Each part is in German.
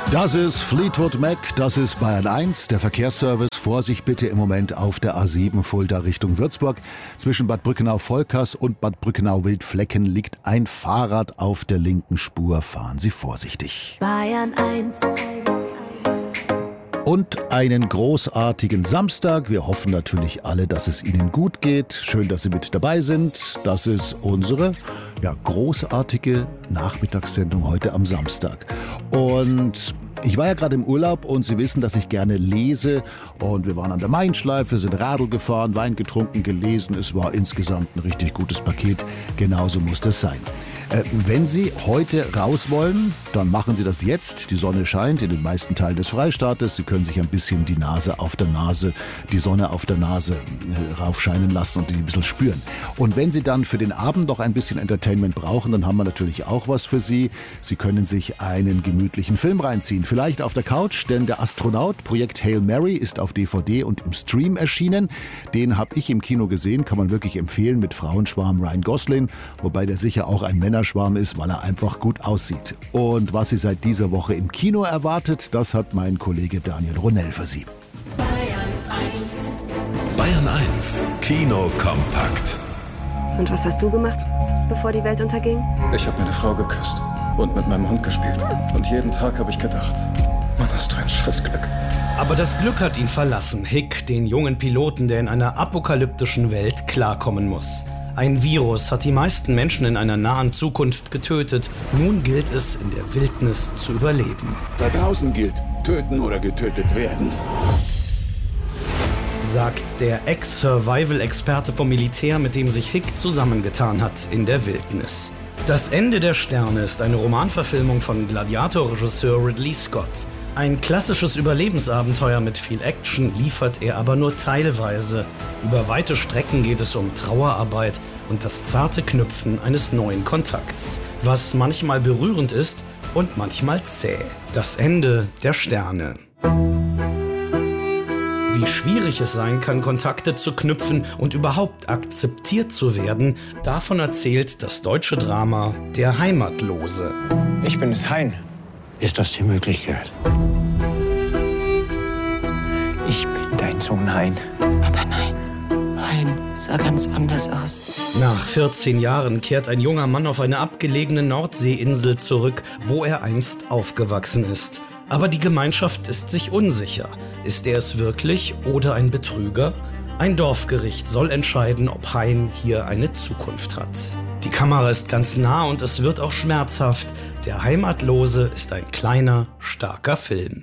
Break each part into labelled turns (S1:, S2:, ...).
S1: Das ist Fleetwood Mac, das ist Bayern 1, der Verkehrsservice. Vorsicht bitte im Moment auf der A7 Fulda Richtung Würzburg. Zwischen Bad Brückenau-Volkers und Bad Brückenau-Wildflecken liegt ein Fahrrad auf der linken Spur. Fahren Sie vorsichtig.
S2: Bayern 1.
S1: Und einen großartigen Samstag. Wir hoffen natürlich alle, dass es Ihnen gut geht. Schön, dass Sie mit dabei sind. Das ist unsere großartige Nachmittagssendung heute am Samstag. Und ich war ja gerade im Urlaub und Sie wissen, dass ich gerne lese. Und wir waren an der Main-Schleife, sind Radl gefahren, Wein getrunken, gelesen. Es war insgesamt ein richtig gutes Paket. Genauso muss das sein. Wenn Sie heute raus wollen, dann machen Sie das jetzt. Die Sonne scheint in den meisten Teilen des Freistaates. Sie können sich ein bisschen die Sonne auf der Nase raufscheinen lassen und die ein bisschen spüren. Und wenn Sie dann für den Abend noch ein bisschen Entertainment brauchen, dann haben wir natürlich auch was für Sie. Sie können sich einen gemütlichen Film reinziehen. Vielleicht auf der Couch, denn der Astronaut, Projekt Hail Mary, ist auf DVD und im Stream erschienen. Den habe ich im Kino gesehen, kann man wirklich empfehlen, mit Frauenschwarm Ryan Gosling, wobei der sicher auch ein Männerschwarm ist, weil er einfach gut aussieht. Und was Sie seit dieser Woche im Kino erwartet, das hat mein Kollege Daniel Ronell für Sie.
S3: Bayern 1 Kino kompakt.
S4: Und was hast du gemacht, bevor die Welt unterging?
S5: Ich habe meine Frau geküsst und mit meinem Hund gespielt. Und jeden Tag habe ich gedacht, Mann, hast du ein Scheißglück.
S6: Aber das Glück hat ihn verlassen, Hick, den jungen Piloten, der in einer apokalyptischen Welt klarkommen muss. Ein Virus hat die meisten Menschen in einer nahen Zukunft getötet. Nun gilt es, in der Wildnis zu überleben.
S7: Da draußen gilt, töten oder getötet werden.
S6: Sagt der Ex-Survival-Experte vom Militär, mit dem sich Hick zusammengetan hat in der Wildnis. Das Ende der Sterne ist eine Romanverfilmung von Gladiator-Regisseur Ridley Scott. Ein klassisches Überlebensabenteuer mit viel Action liefert er aber nur teilweise. Über weite Strecken geht es um Trauerarbeit und das zarte Knüpfen eines neuen Kontakts, was manchmal berührend ist und manchmal zäh. Das Ende der Sterne. Wie schwierig es sein kann, Kontakte zu knüpfen und überhaupt akzeptiert zu werden, davon erzählt das deutsche Drama Der Heimatlose.
S8: Ich bin es, Hein. Ist das die Möglichkeit? Ich bin dein Sohn, Hein.
S2: Aber nein, Hein sah ganz anders aus.
S6: Nach 14 Jahren kehrt ein junger Mann auf eine abgelegene Nordseeinsel zurück, wo er einst aufgewachsen ist. Aber die Gemeinschaft ist sich unsicher. Ist er es wirklich oder ein Betrüger? Ein Dorfgericht soll entscheiden, ob Hein hier eine Zukunft hat. Die Kamera ist ganz nah und es wird auch schmerzhaft. Der Heimatlose ist ein kleiner, starker Film.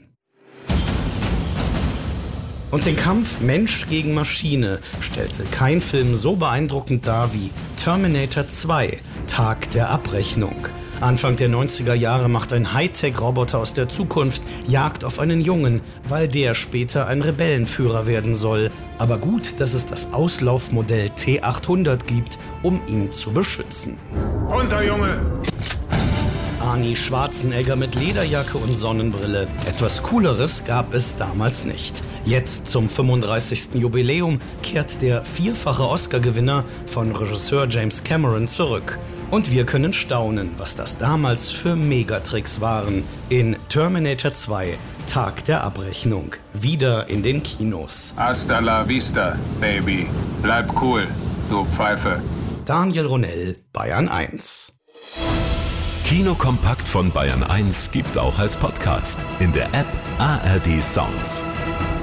S6: Und den Kampf Mensch gegen Maschine stellte kein Film so beeindruckend dar wie Terminator 2, Tag der Abrechnung. Anfang der 90er Jahre macht ein Hightech-Roboter aus der Zukunft Jagd auf einen Jungen, weil der später ein Rebellenführer werden soll. Aber gut, dass es das Auslaufmodell T800 gibt, um ihn zu beschützen.
S7: Runter, Junge!
S6: Arnie Schwarzenegger mit Lederjacke und Sonnenbrille. Etwas Cooleres gab es damals nicht. Jetzt zum 35. Jubiläum kehrt der vierfache Oscar-Gewinner von Regisseur James Cameron zurück. Und wir können staunen, was das damals für Megatricks waren. In Terminator 2, Tag der Abrechnung. Wieder in den Kinos.
S7: Hasta la vista, Baby. Bleib cool, du Pfeife.
S6: Daniel Ronell, Bayern 1.
S3: Kino kompakt von Bayern 1 gibt's auch als Podcast in der App ARD Sounds.